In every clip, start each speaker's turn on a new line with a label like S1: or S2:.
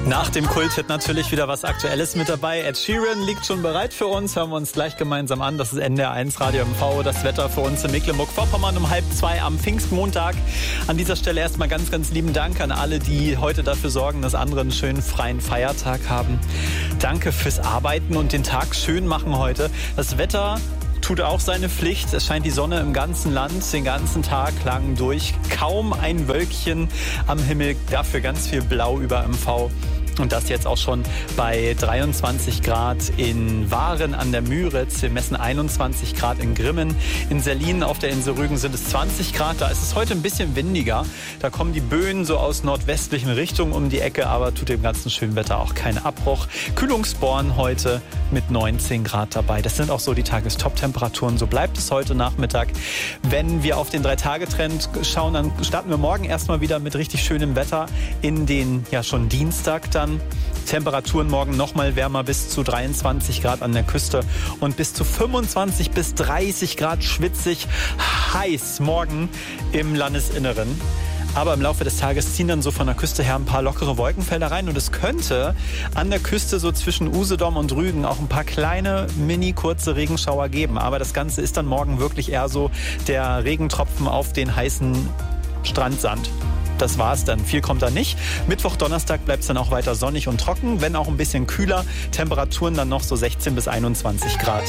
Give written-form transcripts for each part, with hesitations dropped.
S1: Nach dem Kult-Hit natürlich wieder was Aktuelles mit dabei. Ed Sheeran liegt schon bereit für uns. Hören wir uns gleich gemeinsam an. Das ist NDR 1 Radio MV. Das Wetter für uns in Mecklenburg-Vorpommern um 1:30 am Pfingstmontag. An dieser Stelle erstmal ganz, ganz lieben Dank an alle, die heute dafür sorgen, dass andere einen schönen freien Feiertag haben. Danke fürs Arbeiten und den Tag schön machen heute. Das Wetter tut auch seine Pflicht. Es scheint die Sonne im ganzen Land den ganzen Tag lang durch. Kaum ein Wölkchen am Himmel, dafür ganz viel Blau über MV. Und das jetzt auch schon bei 23 Grad in Waren an der Müritz. Wir messen 21 Grad in Grimmen. In Sellin auf der Insel Rügen sind es 20 Grad. Da ist es heute ein bisschen windiger. Da kommen die Böen so aus nordwestlichen Richtungen um die Ecke, aber tut dem ganzen schönen Wetter auch keinen Abbruch. Kühlungsborn heute mit 19 Grad dabei. Das sind auch so die Tagestop-Temperaturen. So bleibt es heute Nachmittag. Wenn wir auf den 3-Tage-Trend schauen, dann starten wir morgen erstmal wieder mit richtig schönem Wetter in den ja schon Dienstag dann. Temperaturen morgen nochmal wärmer bis zu 23 Grad an der Küste und bis zu 25 bis 30 Grad schwitzig heiß morgen im Landesinneren. Aber im Laufe des Tages ziehen dann so von der Küste her ein paar lockere Wolkenfelder rein und es könnte an der Küste so zwischen Usedom und Rügen auch ein paar kleine, kurze Regenschauer geben. Aber das Ganze ist dann morgen wirklich eher so der Regentropfen auf den heißen Strandsand. Das war's dann. Viel kommt da nicht. Mittwoch, Donnerstag bleibt es dann auch weiter sonnig und trocken, wenn auch ein bisschen kühler. Temperaturen dann noch so 16 bis 21 Grad.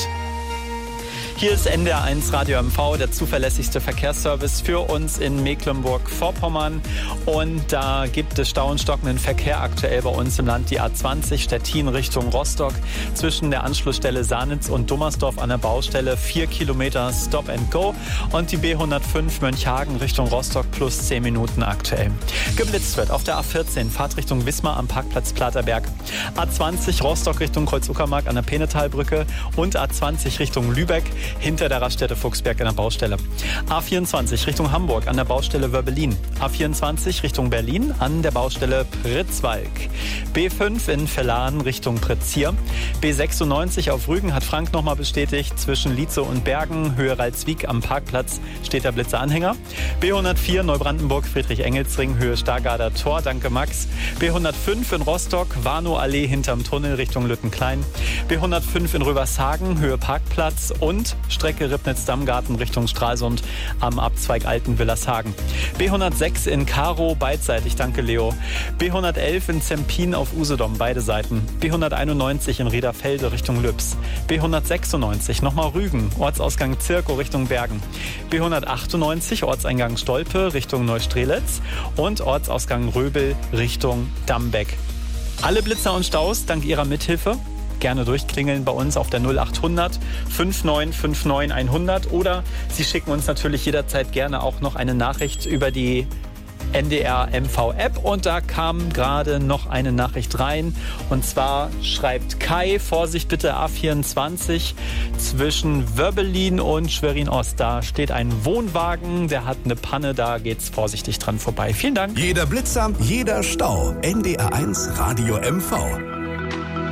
S1: Hier ist NDR 1 Radio MV, der zuverlässigste Verkehrsservice für uns in Mecklenburg-Vorpommern. Und da gibt es Stau und stockenden Verkehr aktuell bei uns im Land. Die A20 Stettin Richtung Rostock zwischen der Anschlussstelle Sanitz und Dummersdorf an der Baustelle 4 Kilometer Stop and Go. Und die B105 Mönchhagen Richtung Rostock plus 10 Minuten aktuell. Geblitzt wird auf der A14 Fahrtrichtung Wismar am Parkplatz Platerberg. A20 Rostock Richtung Kreuz-Uckermark an der Penetalbrücke und A20 Richtung Lübeck hinter der Raststätte Fuchsberg in der Baustelle. A24 Richtung Hamburg an der Baustelle Wörbelin. A24 Richtung Berlin an der Baustelle Pritzwalk. B5 in Verlahen Richtung Pretzier. B96 auf Rügen hat Frank nochmal bestätigt. Zwischen Lietze und Bergen, Höhe Ralswiek am Parkplatz steht der Blitzeranhänger. B104 Neubrandenburg Friedrich-Engels-Ring, Höhe Stargarder Tor, danke Max. B105 in Rostock, Warnow-Allee hinterm Tunnel Richtung Lüttenklein. B105 in Rövershagen, Höhe Parkplatz und Strecke Ribnitz-Dammgarten Richtung Stralsund am Abzweig Alten-Willershagen. B106 in Karow, beidseitig, danke Leo. B111 in Zempin auf Usedom, beide Seiten. B191 in Riederfelde Richtung Lübs. B196 nochmal Rügen, Ortsausgang Zirkow Richtung Bergen. B198 Ortseingang Stolpe Richtung Neustrelitz und Ortsausgang Röbel Richtung Dambeck. Alle Blitzer und Staus dank Ihrer Mithilfe gerne durchklingeln bei uns auf der 0800 5959 100 oder Sie schicken uns natürlich jederzeit gerne auch noch eine Nachricht über die NDR MV App und da kam gerade noch eine Nachricht rein und zwar schreibt Kai, Vorsicht bitte A24 zwischen Wörbelin und Schwerin Ost, da steht ein Wohnwagen, der hat eine Panne, da geht's vorsichtig dran vorbei. Vielen Dank.
S2: Jeder Blitzer, jeder Stau, NDR 1 Radio MV.